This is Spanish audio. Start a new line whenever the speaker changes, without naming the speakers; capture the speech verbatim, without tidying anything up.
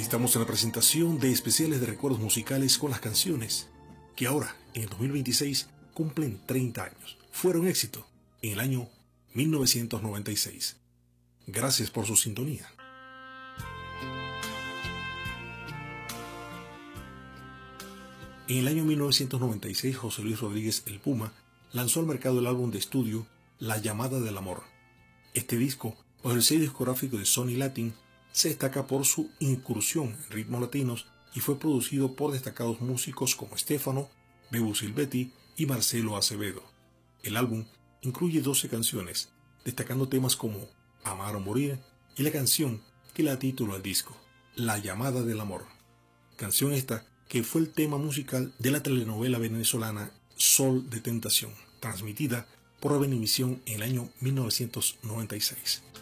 Estamos en la presentación de especiales de recuerdos musicales con las canciones que ahora, en el dos mil veintiséis, cumplen treinta años. Fueron éxito en el año mil novecientos noventa y seis. Gracias por su sintonía. En el año mil novecientos noventa y seis, José Luis Rodríguez El Puma lanzó al mercado el álbum de estudio La Llamada del Amor. Este disco, bajo el sello discográfico de Sony Latin, se destaca por su incursión en ritmos latinos y fue producido por destacados músicos como Stefano, Bebu Silvetti y Marcelo Acevedo. El álbum incluye doce canciones, destacando temas como Amar o Morir y la canción que da título al disco, La Llamada del Amor. Canción esta que fue el tema musical de la telenovela venezolana Sol de Tentación, transmitida por Venevisión en el año mil novecientos noventa y seis.